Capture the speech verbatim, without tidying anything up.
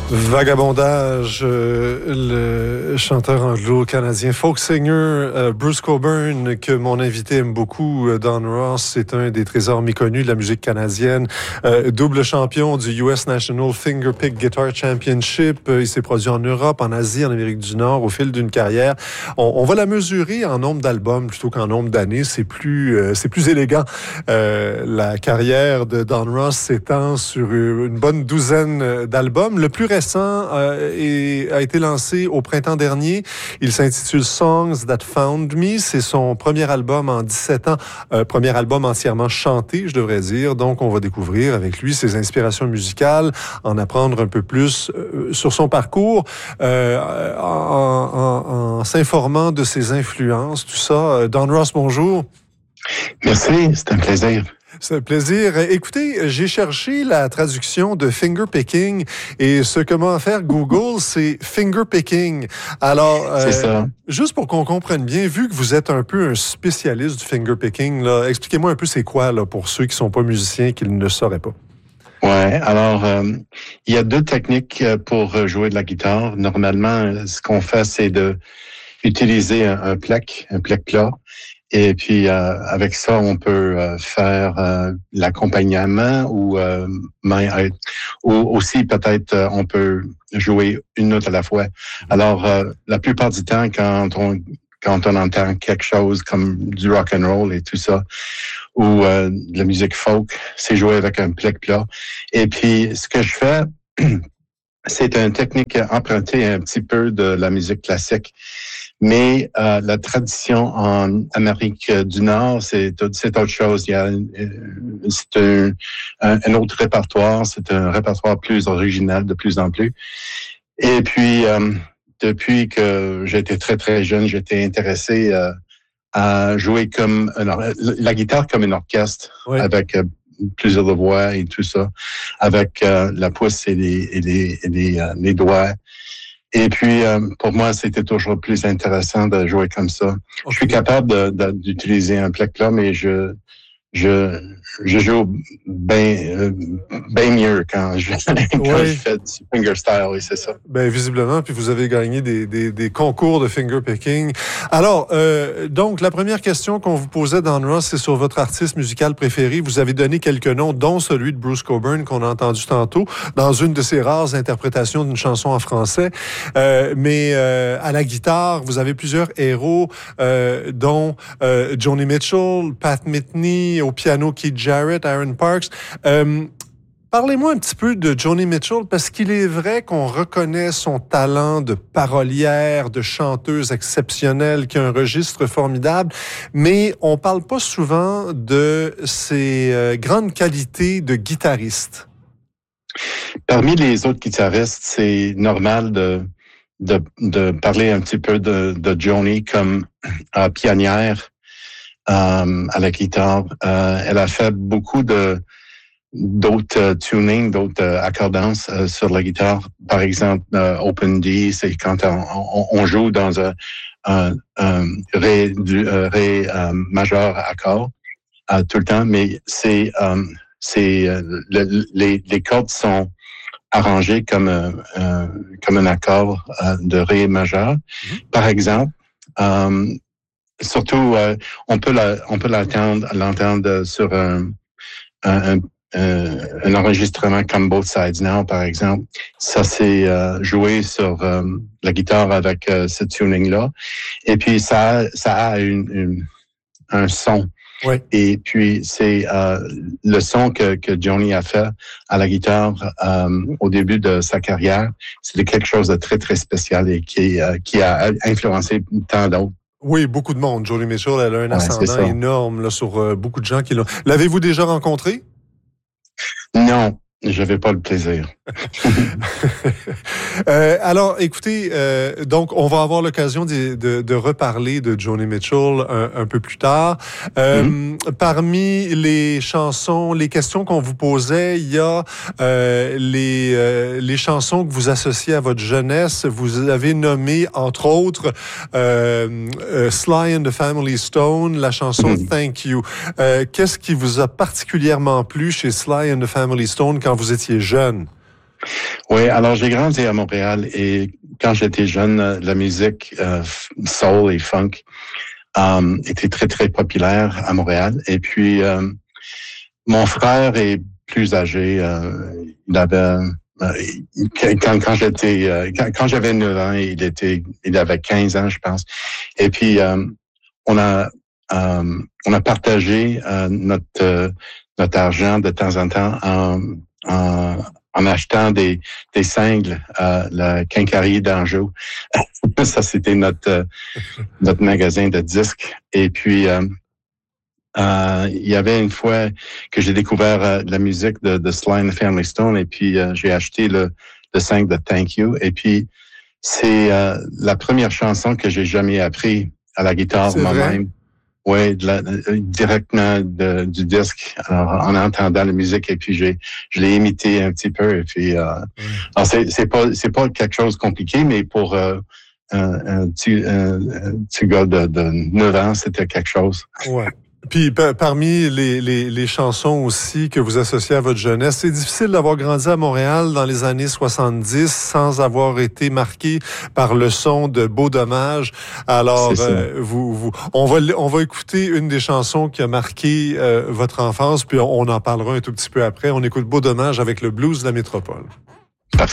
Vagabondage, euh, le chanteur anglo-canadien folk singer euh, Bruce Cockburn, que mon invité aime beaucoup, euh, Don Ross, c'est un des trésors méconnus de la musique canadienne, euh, double champion du U S National Fingerpick Guitar Championship. Euh, il s'est produit en Europe, en Asie, en Amérique du Nord au fil d'une carrière. On, on va la mesurer en nombre d'albums plutôt qu'en nombre d'années. C'est plus, euh, c'est plus élégant. Euh, la carrière de Don Ross s'étend sur une bonne douzaine d'albums. Le plus récent Euh, et a été lancé au printemps dernier. Il s'intitule Songs That Found Me. C'est son premier album en dix-sept ans, euh, premier album entièrement chanté, je devrais dire. Donc, on va découvrir avec lui ses inspirations musicales, en apprendre un peu plus euh, sur son parcours, euh, en, en, en s'informant de ses influences, tout ça. Don Ross, bonjour. Merci, c'est un plaisir. C'est un plaisir. Écoutez, j'ai cherché la traduction de fingerpicking et ce que m'a offert Google, c'est fingerpicking. Alors, c'est euh, ça. Juste pour qu'on comprenne bien, vu que vous êtes un peu un spécialiste du fingerpicking, là, expliquez-moi un peu c'est quoi là, pour ceux qui sont pas musiciens et qui ne le sauraient pas. Ouais, alors euh, il y a deux techniques pour jouer de la guitare. Normalement, ce qu'on fait, c'est de utiliser un, un pleck, un pleck plat. Et puis, euh, avec ça, on peut euh, faire euh, l'accompagnement ou, euh, ou aussi peut-être euh, on peut jouer une note à la fois. Alors, euh, la plupart du temps, quand on quand on entend quelque chose comme du rock and roll et tout ça, ou euh, de la musique folk, c'est joué avec un pleck plat. Et puis, ce que je fais, c'est une technique empruntée un petit peu de la musique classique. Mais euh, la tradition en Amérique du Nord, c'est, c'est autre chose. Il y a c'est un, un, un autre répertoire, c'est un répertoire plus original de plus en plus. Et puis, euh, depuis que j'étais très, très jeune, j'étais intéressé euh, à jouer comme un, la guitare comme un orchestre, oui. Avec euh, plusieurs voix et tout ça, avec euh, la pouce et les, et les, et les, euh, les doigts. Et puis, euh, pour moi, c'était toujours plus intéressant de jouer comme ça. Okay. Je suis capable de, de, d'utiliser un pleck plat, mais je, je, je joue bien, euh, bien mieux quand je, quand oui. je fais du fingerstyle, oui, c'est ça. Ben visiblement, puis vous avez gagné des, des, des concours de fingerpicking. Alors, euh, donc, la première question qu'on vous posait, Don Ross, c'est sur votre artiste musical préféré. Vous avez donné quelques noms, dont celui de Bruce Cockburn, qu'on a entendu tantôt, dans une de ses rares interprétations d'une chanson en français. Euh, mais euh, à la guitare, vous avez plusieurs héros, euh, dont euh, Joni Mitchell, Pat Metheny, au piano Keith Jarrett, Aaron Parks. Euh, parlez-moi un petit peu de Joni Mitchell, parce qu'il est vrai qu'on reconnaît son talent de parolière, de chanteuse exceptionnelle, qui a un registre formidable, mais on parle pas souvent de ses euh, grandes qualités de guitariste. Parmi les autres guitaristes, c'est normal de, de, de parler un petit peu de, de Joni comme euh, pionnière. Euh, à la guitare. Euh, elle a fait beaucoup de d'autres euh, tunings, d'autres euh, accordances euh, sur la guitare. Par exemple, euh, Open D, c'est quand on, on, on joue dans un, un, un ré, du, euh, ré euh, majeur accord euh, tout le temps, mais c'est euh, c'est euh, le, les, les cordes sont arrangées comme un, un comme un accord euh, de ré majeur. Mm-hmm. Par exemple. Euh, Surtout, euh, on peut la, on peut l'entendre, l'entendre sur un, un, un, un enregistrement comme Both Sides Now, par exemple. Ça, c'est euh, joué sur euh, la guitare avec euh, ce tuning-là. Et puis, ça, ça a une, une, un son. Oui. Et puis, c'est euh, le son que, que Joni a fait à la guitare euh, au début de sa carrière. C'était quelque chose de très, très spécial et qui, euh, qui a influencé tant d'autres. Oui, beaucoup de monde. Joni Mitchell, elle a un ouais, ascendant énorme là, sur euh, beaucoup de gens qui l'ont. L'avez-vous déjà rencontré? Non. Je n'avais pas le plaisir. euh, alors, écoutez, euh, donc on va avoir l'occasion de, de, de reparler de Joni Mitchell un, un peu plus tard. Euh, mm-hmm. Parmi les chansons, les questions qu'on vous posait, il y a euh, les, euh, les chansons que vous associez à votre jeunesse. Vous avez nommé, entre autres, euh, euh, Sly and the Family Stone, la chanson mm-hmm. Thank You. Euh, qu'est-ce qui vous a particulièrement plu chez Sly and the Family Stone quand vous étiez jeune? Oui, alors j'ai grandi à Montréal et quand j'étais jeune, la musique euh, soul et funk euh, était très, très populaire à Montréal. Et puis, euh, mon frère est plus âgé. Euh, il avait... Euh, quand quand j'étais euh, quand, quand j'avais neuf ans, il était il avait quinze ans, je pense. Et puis euh, on a euh, on a partagé euh, notre euh, notre argent de temps en temps en en, en achetant des des singles à la Quincaillerie d'Anjou. Ça c'était notre euh, notre magasin de disques. Et puis euh, Euh, il y avait une fois que j'ai découvert euh, la musique de, de Sly and the Family Stone et puis euh, j'ai acheté le, le cinq de Thank You et puis c'est euh, la première chanson que j'ai jamais appris à la guitare C'est vrai? moi-même. Oui, directement de, du disque alors, en entendant la musique et puis j'ai je l'ai imité un petit peu et puis euh, Ouais. alors c'est c'est pas c'est pas quelque chose de compliqué mais pour euh, un, un, petit, un, un petit gars de, de neuf ans c'était quelque chose. Ouais. Puis pa- parmi les, les, les chansons aussi que vous associez à votre jeunesse, c'est difficile d'avoir grandi à Montréal dans les années soixante-dix sans avoir été marqué par le son de Beau Dommage. Alors, euh, vous, vous, on va on va écouter une des chansons qui a marqué euh, votre enfance, puis on, on en parlera un tout petit peu après. On écoute Beau Dommage avec le blues de la métropole.